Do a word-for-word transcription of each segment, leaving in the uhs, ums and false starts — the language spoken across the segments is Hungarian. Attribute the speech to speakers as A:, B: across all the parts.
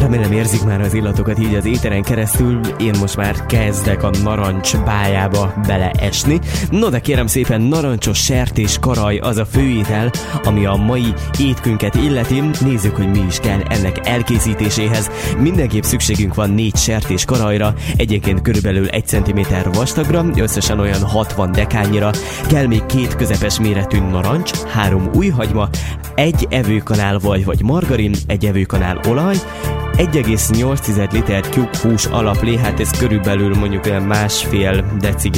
A: Remélem érzik már az illatokat így az éteren keresztül, én most már kezdek a narancs bájába beleesni. No de kérem szépen, narancsos sertés karaj az a főétel, ami a mai étkünket illeti. Nézzük, hogy mi is kell ennek elkészítéséhez. Mindenképp szükségünk van négy sertés karajra, egyenként körülbelül egy centiméter vastagra, összesen olyan hatvan dekányira. Kell még két közepes méretű narancs, három új hagyma, egy evőkanál vaj vagy margarin, egy evőkanál olaj, egy egész nyolc liter tyúk hús alaplé, hát ez körülbelül mondjuk olyan másfél decig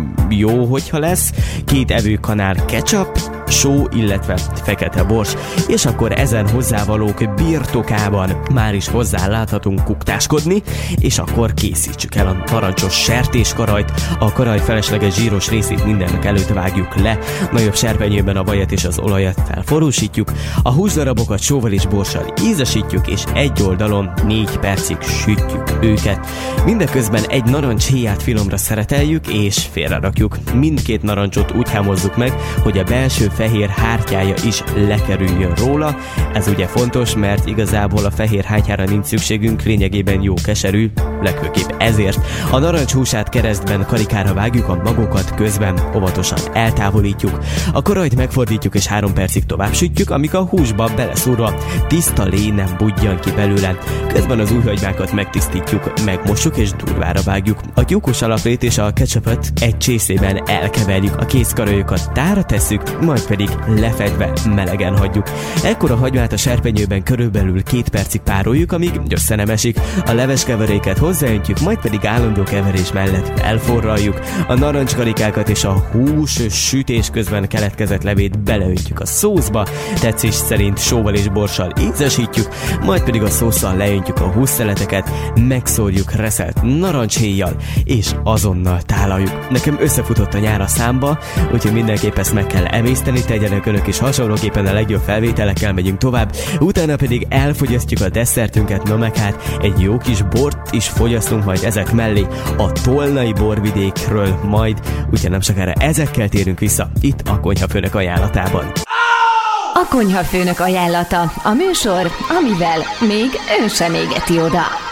A: jó, hogyha lesz, két evőkanál ketchup, só, illetve fekete bors, és akkor ezen hozzávalók birtokában már is hozzáláthatunk kuktáskodni, és akkor készítsük el a narancsos sertéskarajt. A karaj felesleges zsíros részét mindennek előtt vágjuk le, nagyobb serpenyőben a vajat és az olajat felforrósítjuk, a húsdarabokat sóval és borssal ízesítjük, és egy oldalon négy percig sütjük őket. Mindeközben egy narancs héját finomra szereteljük, és félrerakjuk. Mindkét narancsot úgy hámozzuk meg, hogy a belső fehér hártyája is lekerüljön róla. Ez ugye fontos, mert igazából a fehér hártyára nincs szükségünk, lényegében jó keserű, legfőképp ezért. A narancs húsát keresztben karikára vágjuk, a magokat közben óvatosan eltávolítjuk. A karajt megfordítjuk és három percig tovább sütjük, amíg a húsba beleszúrva tiszta lé nem budjan ki belőle. Közben az újhagymákat megtisztítjuk, megmossuk és durvára vágjuk. A tyúkos alaplét és a ketchupot egy csészében elkeverjük, a kész karajokat tára tesszük, majd pedig lefedve melegen hagyjuk. Ekkor a hagymát a serpenyőben körülbelül két percig pároljuk, amíg össze nem esik. A leveskeveréket hozzáöntjük, majd pedig állandó keverés mellett elforraljuk. A narancskarikákat és a hús sütés közben keletkezett levét beleöntjük a szószba, tetszés szerint sóval és borssal ízesítjük, majd pedig a szósszal leöntjük a hússzeleteket, megszórjuk reszelt narancshéjjal, és azonnal tálaljuk. Nekem összefutott a nyár a számba, úgyhogy mindenképp ezt meg kell emészteni, tegyenek önök is hasonlóképpen, a legjobb felvételekkel megyünk tovább, utána pedig elfogyasztjuk a desszertünket, na meg hát egy jó kis bort is fogyasztunk majd ezek mellé a tolnai borvidékről majd, úgyhogy nem sokára ezekkel térünk vissza itt a Konyhafőnök ajánlatában.
B: A Konyhafőnök ajánlata, a műsor, amivel még ön sem égeti oda.